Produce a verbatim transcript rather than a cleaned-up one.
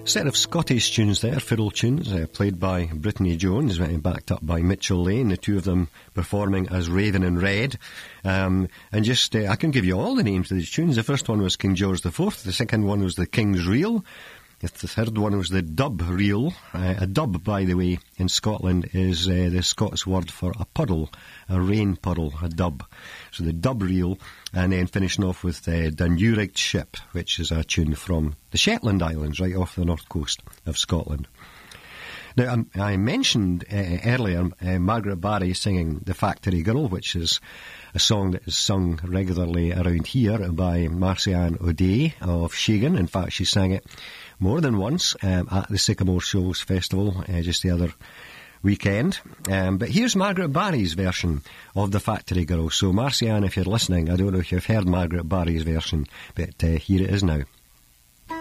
Set of Scottish tunes there, fiddle tunes, uh, played by Brittany Jones, uh, backed up by Mitchell Lane, the two of them performing as Raven and Red. Um, and just, uh, I can give you all the names of these tunes. The first one was King George the Fourth, the second one was the King's Reel, the third one was the dub reel. Uh, a dub, by the way, in Scotland is uh, the Scots word for a puddle, a rain puddle, a dub. So the dub reel, and then finishing off with uh, Danurigt Ship, which is a tune from the Shetland Islands, right off the north coast of Scotland. Now, um, I mentioned uh, earlier uh, Margaret Barry singing The Factory Girl, which is a song that is sung regularly around here by Marcianne O'Day of Sheegan. In fact, she sang it more than once um, at the Sycamore Shoals Festival uh, just the other weekend. Um, but here's Margaret Barry's version of The Factory Girl. So, Marcianne, if you're listening, I don't know if you've heard Margaret Barry's version, but uh, here it is now.